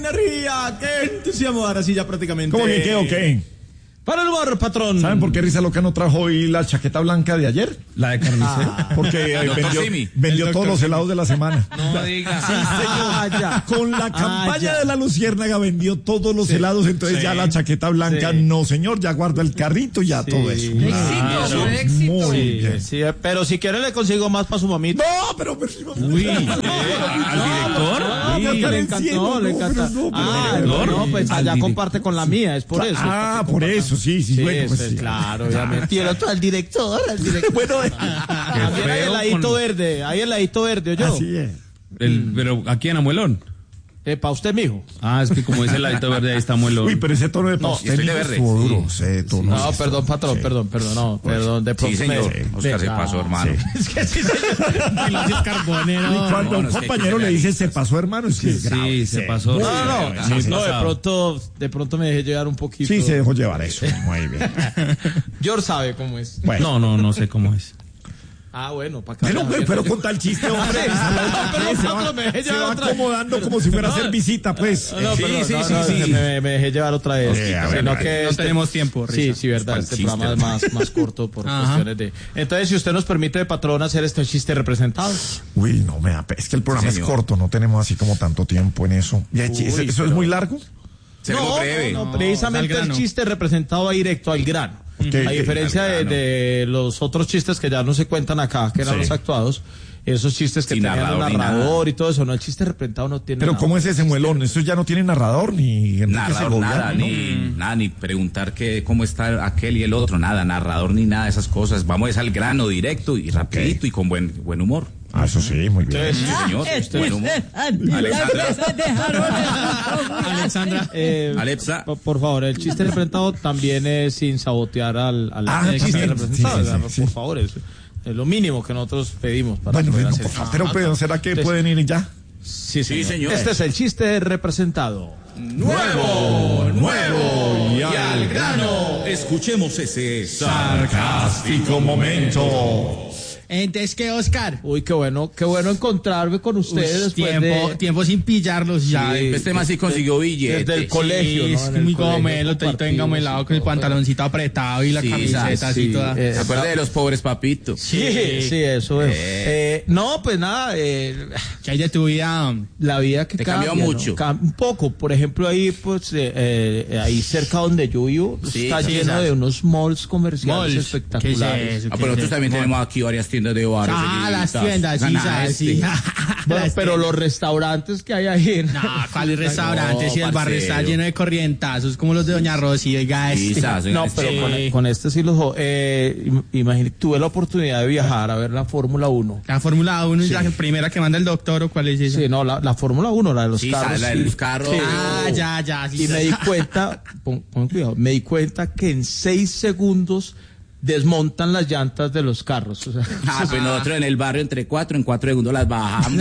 energía! ¡Qué entusiasmo! Ahora sí, ya prácticamente. ¿Cómo que qué o qué? Para el bar, patrón. ¿Saben por qué Risa Loca no trajo hoy la chaqueta blanca de ayer? La de carnicero. Porque vendió todos los helados de la semana. No diga. Sí, señor. Con la campaña de la Luciérnaga vendió todos los helados, entonces ya la chaqueta blanca, no señor, ya guarda el carrito y ya todo eso. Éxito. Muy bien. Sí, pero si quiere le consigo más para su mamita. No, pero Uy, ¿al director? Le encantó, le encanta. No, pues allá comparte con la mía, es por eso. Por eso, sí, bueno, pues sí. Claro, obviamente. Y el otro al director. Bueno, También hay heladito verde, ¿oyó? así es. Pero aquí en Amuelón. Para usted, mijo. Es que como dice el ladito verde, ahí está Amuelón. Uy, pero ese tono de estoy de verde. estuvo duro, ese tono. No, perdón, patrón, perdón, de pronto. Sí, señor. Oscar se pasó, hermano. Es que sí, señor. Y cuando un compañero le dice se pasó, hermano, es que es grave. Sí, se pasó. No, de pronto me dejé llevar un poquito. Sí, se dejó llevar eso. Muy bien. George sabe cómo es. Bueno. No sé cómo es. Bueno, para acá. Pero con tal chiste, hombre. Se va acomodando como si fuera a hacer visita, pues. Sí. Me dejé llevar otra vez. No tenemos tiempo, Risa. Sí, verdad. Este programa es más corto por cuestiones de. Entonces, si usted nos permite, patrón, hacer este chiste representado. Uy, no me da. Es que el programa es corto, no tenemos así como tanto tiempo en eso. ¿Eso es muy largo? No, precisamente el chiste representado va directo al grano. A diferencia de los otros chistes que ya no se cuentan acá, que eran los actuados, esos chistes que tenían narrador y todo eso, no, el chiste representado no tiene. Pero ¿cómo es ese muelón? Eso ya no tiene narrador ni narrador, nada, ni preguntar cómo está aquel y el otro, narrador ni nada de esas cosas. Vamos al grano directo y rapidito y con buen humor. Eso sí, muy bien. Sí, señor. Buen humor. Alexa. Por favor, el chiste representado también es sin sabotear al chiste representado. Por favor, es lo mínimo que nosotros pedimos para poder hacer. Pero ¿será que pueden ir ya? Sí, señor. Este es el chiste representado. Nuevo y al grano. Escuchemos ese sarcástico momento. Entonces, ¿qué, Oscar? Uy, qué bueno encontrarme con ustedes. Tiempo sin pillarlos ya. Este más sí consiguió billete. Desde el colegio, ¿no? Es muy gomelo, venga melado con el pantaloncito apretado y la camiseta así toda. ¿Se acuerda de los pobres papitos? Sí, eso es. No, pues nada. ¿Qué hay de tu vida? La vida que cambia, cambió mucho. ¿no? Un poco. Por ejemplo, ahí, pues, ahí cerca donde yo vivo, está lleno de unos malls comerciales espectaculares. ¿Qué es eso? Pero nosotros también tenemos aquí varias tiendas de bares. Las tiendas, sí. Bueno, pero los restaurantes que hay ahí. No, ¿cuáles restaurantes? Si el barrio está lleno de corrientazos, como los de Doña Rosy, oiga. No, pero con este sí los. Imagínate, tuve la oportunidad de viajar a ver la Fórmula 1. La Fórmula 1 es la primera que manda el doctor, ¿o cuál es esa? Sí, no, la Fórmula 1, la de los carros. La de los carros. Sí. Ya. Y me di cuenta, pongan cuidado, me di cuenta que en 6 segundos desmontan las llantas de los carros. O sea, pues nosotros en el barrio en 4 segundos las bajamos.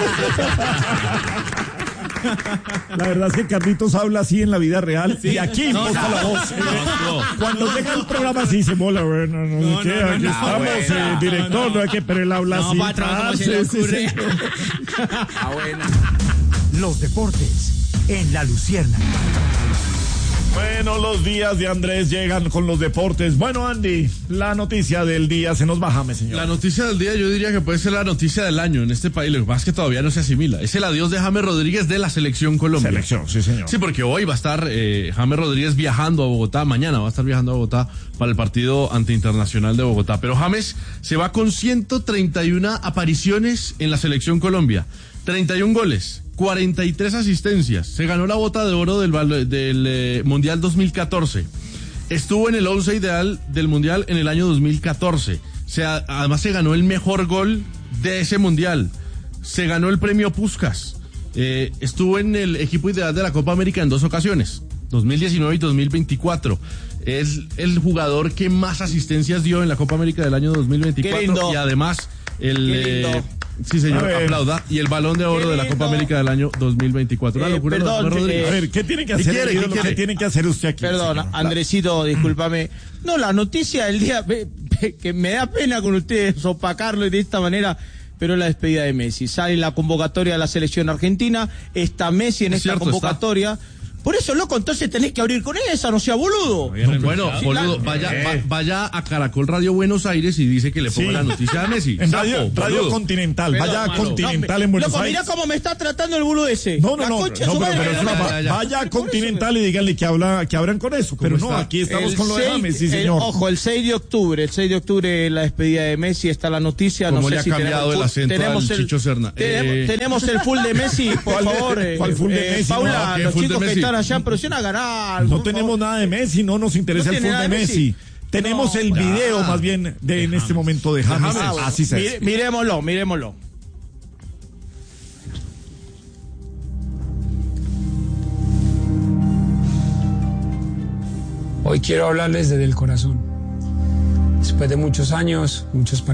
La verdad es que Carlitos habla así en la vida real y aquí imposta la voz. Cuando deja el programa así se mola, aquí estamos, director, no hay que, pero él habla así. No, patrón, ¿cómo se le ocurre? Buena. Los deportes en la Luciérnaga. Bueno, los días de Andrés llegan con los deportes. Bueno, Andy, la noticia del día, se nos baja, señor. La noticia del día yo diría que puede ser la noticia del año en este país, lo que pasa es que todavía no se asimila. Es el adiós de James Rodríguez de la Selección Colombia. Sí, señor. Sí, porque hoy va a estar James Rodríguez viajando a Bogotá, mañana va a estar viajando a Bogotá para el partido ante Internacional de Bogotá. Pero James se va con 131 apariciones en la Selección Colombia, 31 goles. 43 asistencias. Se ganó la bota de oro del Mundial 2014. Estuvo en el 11 ideal del Mundial en el año 2014. Además se ganó el mejor gol de ese Mundial. Se ganó el premio Puskás. Estuvo en el equipo ideal de la Copa América en 2 ocasiones, 2019 y 2024. Es el jugador que más asistencias dio en la Copa América del año 2024. Y además sí, señor, aplauda. Y el Balón de Oro de la Copa América del año 2024. Una locura. Perdón, a ver, ¿qué tiene que hacer? ¿Qué tiene que hacer usted aquí? Perdón, señor? Andresito, discúlpame. No, la noticia del día, que me da pena con usted sopacarlo y de esta manera. pero la despedida de Messi. Sale la convocatoria de la selección argentina, está Messi en esta convocatoria. Por eso, loco, entonces tenés que abrir con esa, no sea boludo. Bueno, boludo, vaya a Caracol Radio Buenos Aires y dice que le ponga la noticia a Messi. En Radio Continental, pero, vaya a Continental en Buenos Aires. Mira cómo me está tratando el boludo ese. No, vaya a Continental y díganle que abran con eso. Pero no, aquí estamos con lo de Messi, señor. Ojo, el 6 de octubre, la despedida de Messi, está la noticia. ¿Cómo no sé le ha cambiado el acento al Chicho Serna? Tenemos el full de Messi, por favor. ¿Cuál full de Messi? Paula, los chicos que están allá, pero si van a ganar algo. No tenemos nada de Messi, no nos interesa el full de Messi. Tenemos el video más bien en este momento de James. Así se Miremoslo. Hoy quiero hablarles desde el corazón. Después de muchos años, muchos partidos.